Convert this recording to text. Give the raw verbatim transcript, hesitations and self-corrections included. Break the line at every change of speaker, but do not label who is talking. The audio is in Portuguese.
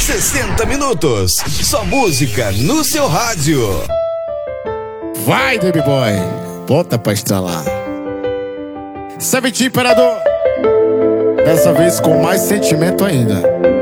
sessenta minutos. Só música no seu rádio.
Vai, Baby Boy. Bota pra estralar. Seventeen Imperador. Dessa vez com mais sentimento ainda.